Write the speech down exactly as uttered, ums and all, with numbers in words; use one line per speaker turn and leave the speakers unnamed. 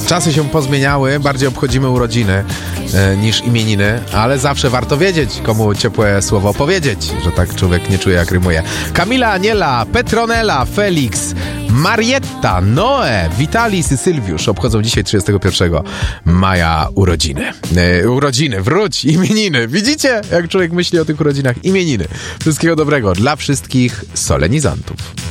Czasy się pozmieniały, bardziej obchodzimy urodziny e, niż imieniny, ale zawsze warto wiedzieć, komu ciepłe słowo powiedzieć, że tak człowiek nie czuje, jak rymuje. Kamila, Aniela, Petronella, Felix, Marietta, Noe, Witalis i Sylwiusz obchodzą dzisiaj trzydziestego pierwszego maja urodziny. E, urodziny, wróć, imieniny. Widzicie, jak człowiek myśli o tych urodzinach? Imieniny. Wszystkiego dobrego dla wszystkich solenizantów.